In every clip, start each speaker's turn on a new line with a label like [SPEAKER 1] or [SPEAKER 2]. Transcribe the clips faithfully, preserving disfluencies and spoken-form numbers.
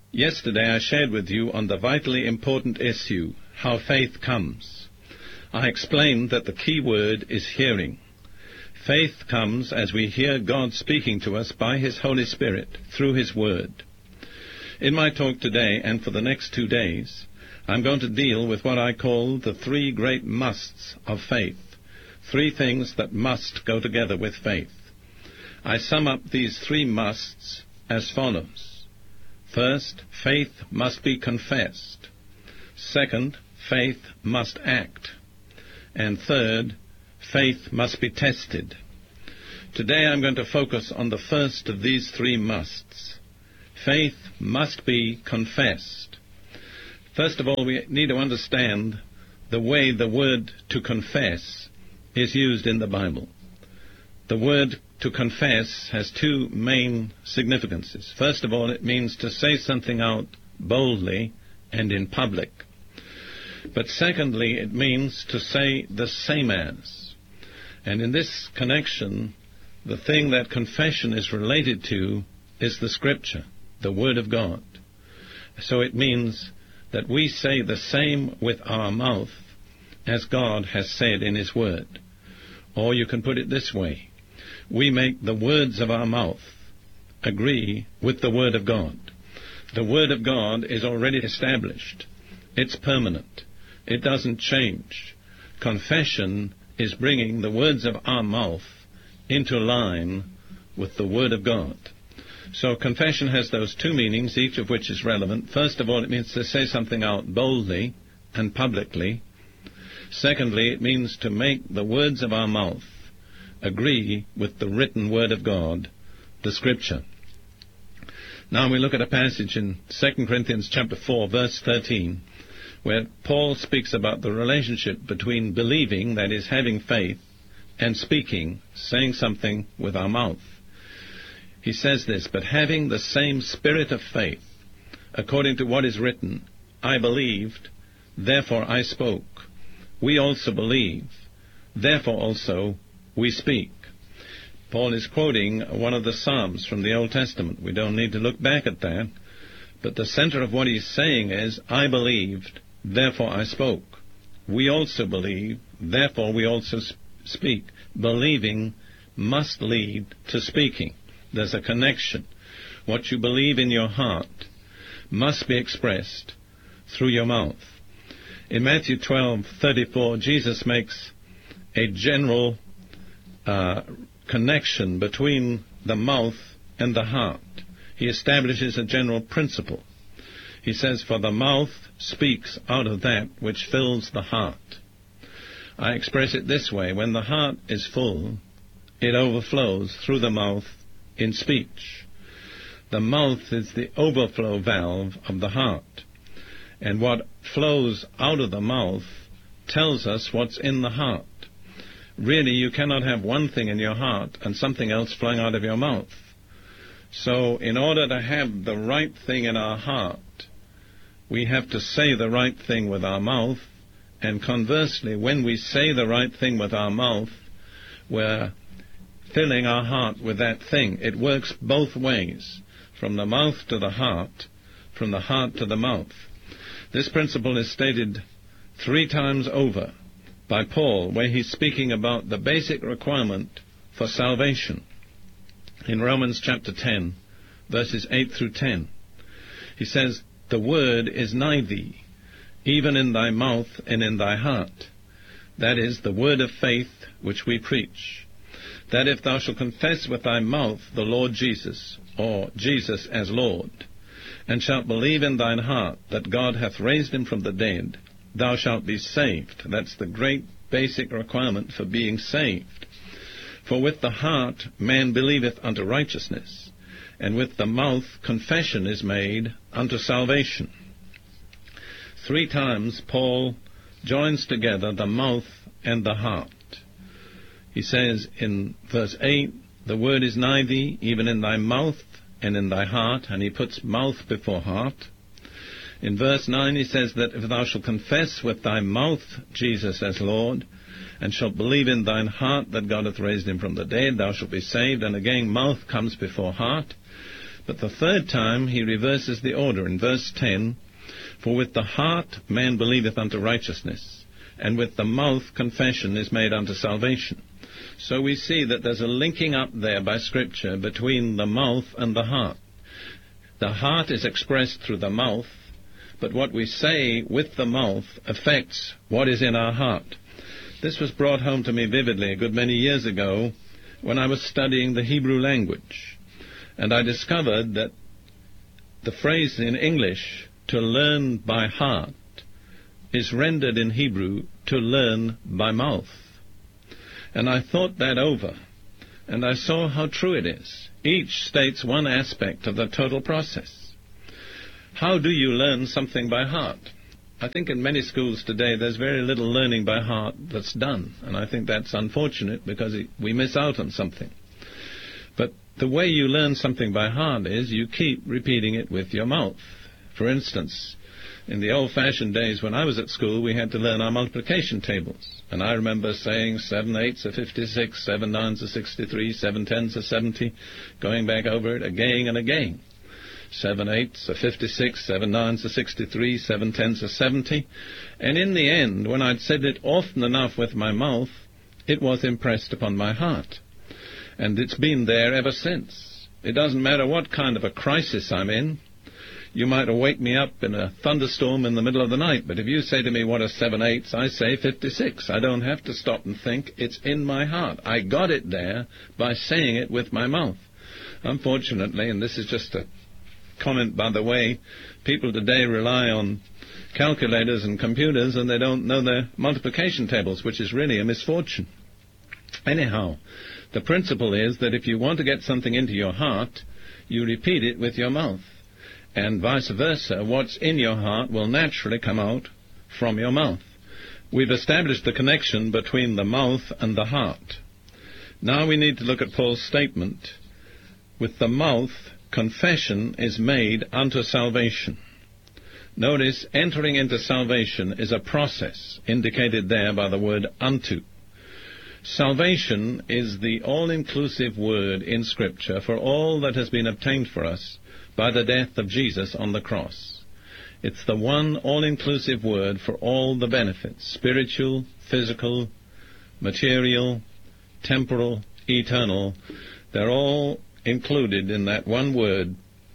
[SPEAKER 1] Yesterday I shared with you on the vitally important issue, how faith comes. I explained that the key word is hearing. Faith comes as we hear God speaking to us by His Holy Spirit through His Word. In my talk today and for the next two days, I'm going to deal with what I call the three great musts of faith, three things that must go together with faith. I sum up these three musts as follows. First, faith must be confessed. Second, faith must act. And third, faith must be tested. Today I'm going to focus on the first of these three musts. Faith must be confessed. First of all, we need to understand the way the word to confess is used in the Bible. The word to confess has two main significances. First of all, it means to say something out boldly and in public. But secondly, it means to say the same as. And in this connection, the thing that confession is related to is the Scripture, the Word of God. So it means that we say the same with our mouth as God has said in His Word. Or you can put it this way. We make the words of our mouth agree with the Word of God. The Word of God is already established. It's permanent. It doesn't change. Confession is bringing the words of our mouth into line with the Word of God. So confession has those two meanings, each of which is relevant. First of all, it means to say something out boldly and publicly. Secondly, it means to make the words of our mouth agree with the written Word of God, the Scripture. Now we look at a passage in Second Corinthians chapter four, verse thirteen, where Paul speaks about the relationship between believing, that is, having faith, and speaking, saying something with our mouth. He says this, but having the same spirit of faith, according to what is written, I believed, therefore I spoke. We also believe, therefore also we speak. Paul is quoting one of the Psalms from the Old Testament. We don't need to look back at that. But the center of what he's saying is, I believed, therefore I spoke. We also believe, therefore we also speak. Believing must lead to speaking. There's a connection. What you believe in your heart must be expressed through your mouth. In Matthew twelve thirty-four, Jesus makes a general uh, connection between the mouth and the heart. He establishes a general principle. He says, for the mouth speaks out of that which fills the heart. I express it this way. When the heart is full, it overflows through the mouth in speech. The mouth is the overflow valve of the heart. And what flows out of the mouth tells us what's in the heart. Really, you cannot have one thing in your heart and something else flowing out of your mouth. So in order to have the right thing in our heart, we have to say the right thing with our mouth. And conversely, when we say the right thing with our mouth, we're filling our heart with that thing. It works both ways, from the mouth to the heart, from the heart to the mouth. This principle is stated three times over by Paul, where he's speaking about the basic requirement for salvation. In Romans chapter ten, verses eight through ten, he says, the word is nigh thee, even in thy mouth and in thy heart. That is, the word of faith which we preach. That if thou shalt confess with thy mouth the Lord Jesus, or Jesus as Lord, and shalt believe in thine heart that God hath raised him from the dead, thou shalt be saved. That's the great basic requirement for being saved. For with the heart man believeth unto righteousness, and with the mouth confession is made unto salvation. Three times Paul joins together the mouth and the heart. He says in verse eight, the word is nigh thee, even in thy mouth and in thy heart, and he puts mouth before heart. In verse nine he says that if thou shalt confess with thy mouth Jesus as Lord, and shalt believe in thine heart that God hath raised him from the dead, thou shalt be saved. And again, mouth comes before heart. But the third time he reverses the order in verse ten, for with the heart man believeth unto righteousness, and with the mouth confession is made unto salvation. So we see that there's a linking up there by Scripture between the mouth and the heart. The heart is expressed through the mouth, but what we say with the mouth affects what is in our heart. This was brought home to me vividly a good many years ago when I was studying the Hebrew language, and I discovered that the phrase in English, to learn by heart, is rendered in Hebrew, to learn by mouth. And I thought that over, and I saw how true it is. Each states one aspect of the total process. How do you learn something by heart? I think in many schools today there's very little learning by heart that's done, and I think that's unfortunate because it, we miss out on something. But the way you learn something by heart is you keep repeating it with your mouth. For instance, in the old-fashioned days when I was at school, we had to learn our multiplication tables. And I remember saying seven eights are fifty-six, seven nines are sixty-three, seven tens are seventy, going back over it again and again. Seven eights are fifty-six, seven nines are sixty-three, seven tens are seventy. And in the end, when I'd said it often enough with my mouth, it was impressed upon my heart. And it's been there ever since. It doesn't matter what kind of a crisis I'm in. You might wake me up in a thunderstorm in the middle of the night, but if you say to me, what are seven eights, I say fifty-six. I don't have to stop and think. It's in my heart. I got it there by saying it with my mouth. Unfortunately, and this is just a comment by the way, people today rely on calculators and computers and they don't know their multiplication tables, which is really a misfortune. Anyhow, the principle is that if you want to get something into your heart, you repeat it with your mouth. And vice versa, what's in your heart will naturally come out from your mouth. We've established the connection between the mouth and the heart. Now we need to look at Paul's statement. With the mouth, confession is made unto salvation. Notice, entering into salvation is a process indicated there by the word unto. Salvation is the all-inclusive word in Scripture for all that has been obtained for us by the death of Jesus on the cross. It's the one all-inclusive word for all the benefits, spiritual, physical, material, temporal, eternal. They're all included in that one word,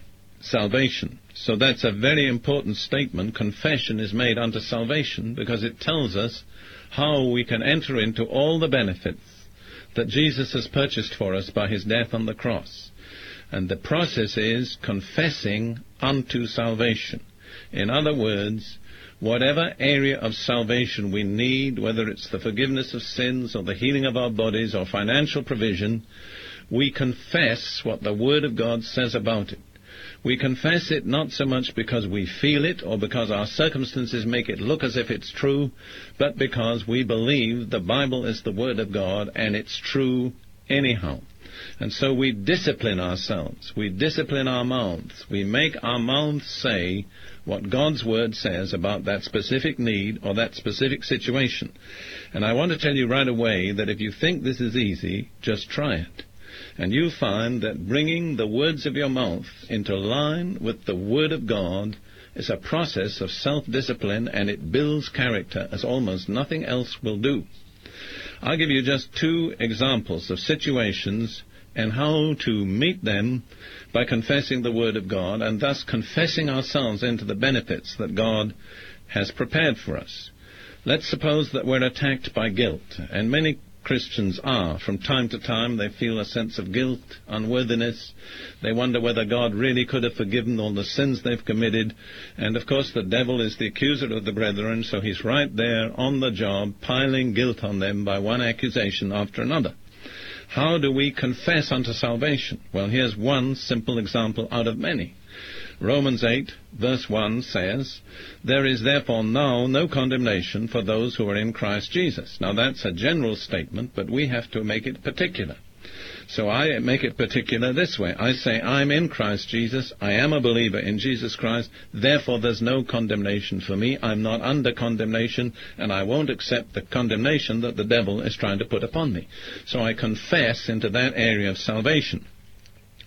[SPEAKER 1] salvation. So that's a very important statement. Confession is made unto salvation because it tells us how we can enter into all the benefits that Jesus has purchased for us by his death on the cross. And the process is confessing unto salvation. In other words, whatever area of salvation we need, whether it's the forgiveness of sins or the healing of our bodies or financial provision, we confess what the Word of God says about it. We confess it not so much because we feel it or because our circumstances make it look as if it's true, but because we believe the Bible is the Word of God and it's true anyhow. And so we discipline ourselves. We discipline our mouths. We make our mouths say what God's Word says about that specific need or that specific situation. And I want to tell you right away that if you think this is easy, just try it. And you'll find that bringing the words of your mouth into line with the Word of God is a process of self-discipline, and it builds character as almost nothing else will do. I'll give you just two examples of situations and how to meet them by confessing the Word of God and thus confessing ourselves into the benefits that God has prepared for us. Let's suppose that we're attacked by guilt, and many Christians are. From time to time they feel a sense of guilt, unworthiness. They wonder whether God really could have forgiven all the sins they've committed. And of course the devil is the accuser of the brethren, so he's right there on the job, piling guilt on them by one accusation after another. How do we confess unto salvation? Well, here's one simple example out of many. Romans eight, verse one says, "There is therefore now no condemnation for those who are in Christ Jesus." Now that's a general statement, but we have to make it particular. So I make it particular this way. I say, I'm in Christ Jesus. I am a believer in Jesus Christ. Therefore, there's no condemnation for me. I'm not under condemnation, and I won't accept the condemnation that the devil is trying to put upon me. So I confess into that area of salvation.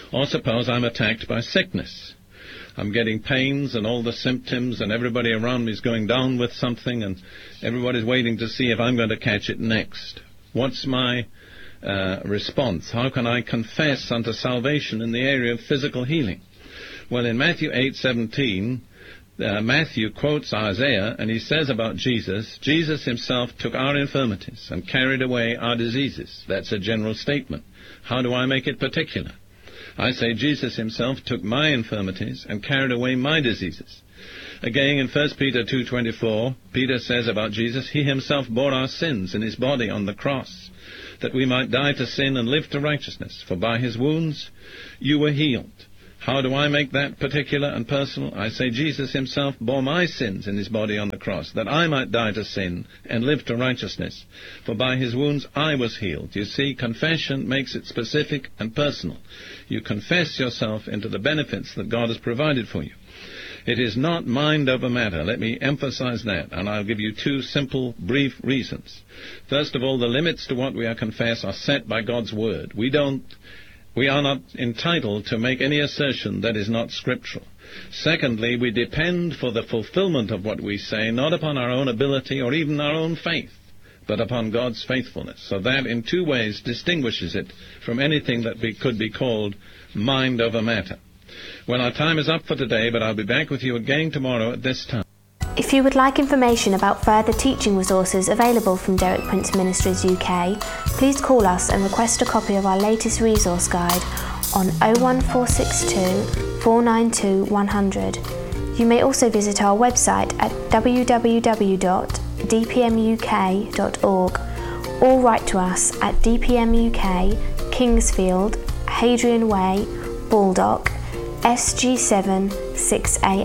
[SPEAKER 1] Or suppose I'm attacked by sickness. I'm getting pains and all the symptoms, and everybody around me is going down with something, and everybody's waiting to see if I'm going to catch it next. What's my uh, response? How can I confess unto salvation in the area of physical healing? Well, in Matthew eight seventeen, uh, Matthew quotes Isaiah, and he says about Jesus, Jesus himself took our infirmities and carried away our diseases. That's a general statement. How do I make it particular? I say Jesus himself took my infirmities and carried away my diseases. Again, in First Peter two twenty-four, Peter says about Jesus, he himself bore our sins in his body on the cross, that we might die to sin and live to righteousness. For by his wounds you were healed. How do I make that particular and personal? I say Jesus himself bore my sins in his body on the cross, that I might die to sin and live to righteousness. For by his wounds I was healed. You see, confession makes it specific and personal. You confess yourself into the benefits that God has provided for you. It is not mind over matter. Let me emphasize that, and I'll give you two simple, brief reasons. First of all, the limits to what we are confess are set by God's Word. We don't We are not entitled to make any assertion that is not scriptural. Secondly, we depend for the fulfillment of what we say not upon our own ability or even our own faith, but upon God's faithfulness. So that in two ways distinguishes it from anything that be, could be called mind over matter. Well, our time is up for today, but I'll be back with you again tomorrow at this time.
[SPEAKER 2] If you would like information about further teaching resources available from Derek Prince Ministries U K, please call us and request a copy of our latest resource guide on oh one four six two, four nine two, one hundred. You may also visit our website at w w w dot d p m u k dot org or write to us at D P M U K, Kingsfield, Hadrian Way, Baldock, S G seven six A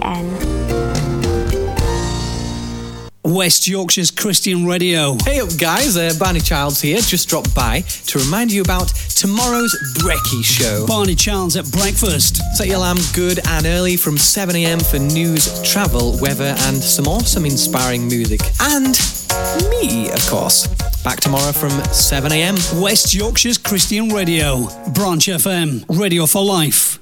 [SPEAKER 2] N.
[SPEAKER 3] West Yorkshire's Christian Radio.
[SPEAKER 4] Hey up guys, uh, Barney Childs here, just dropped by to remind you about tomorrow's Brekkie Show.
[SPEAKER 3] Barney Childs at breakfast.
[SPEAKER 4] Set your alarm good and early from seven a m for news, travel, weather and some awesome inspiring music. And me, of course. Back tomorrow from seven a m.
[SPEAKER 3] West Yorkshire's Christian Radio. Branch F M. Radio for Life.